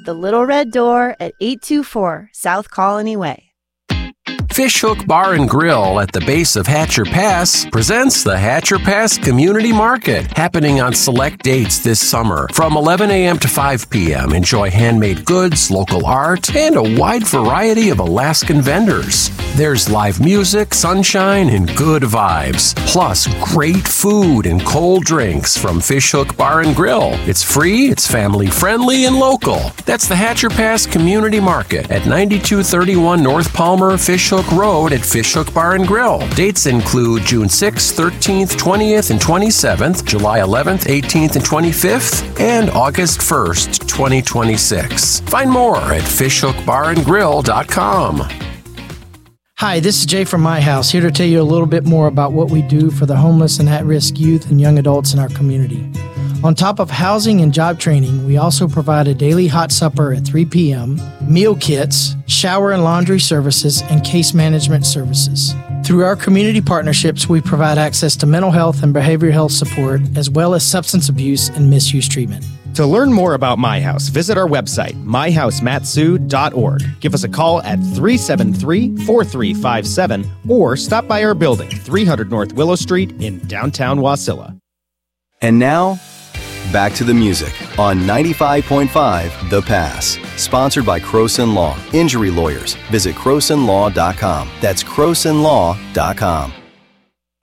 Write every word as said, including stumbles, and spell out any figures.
The Little Red Door at eight two four South Colony Way. Fishhook Bar and Grill at the base of Hatcher Pass presents the Hatcher Pass Community Market, happening on select dates this summer. From eleven a.m. to five p.m., enjoy handmade goods, local art, and a wide variety of Alaskan vendors. There's live music, sunshine, and good vibes. Plus, great food and cold drinks from Fishhook Bar and Grill. It's free, it's family-friendly, and local. That's the Hatcher Pass Community Market at ninety-two thirty-one North Palmer, Fishhook Road at Fishhook Bar and Grill. Dates include June sixth, thirteenth, twentieth, and twenty-seventh, July eleventh, eighteenth, and twenty-fifth, and August first, twenty twenty-six. Find more at fishhook bar and grill dot com. Hi, this is Jay from My House, here to tell you a little bit more about what we do for the homeless and at-risk youth and young adults in our community. On top of housing and job training, we also provide a daily hot supper at three p.m., meal kits, shower and laundry services, and case management services. Through our community partnerships, we provide access to mental health and behavioral health support, as well as substance abuse and misuse treatment. To learn more about My House, visit our website, my house matsu dot org. Give us a call at three seven three, four three five seven or stop by our building, three hundred North Willow Street in downtown Wasilla. And now, back to the music on ninety-five point five The Pass. Sponsored by Croson Law. Injury lawyers. Visit croson law dot com. That's croson law dot com.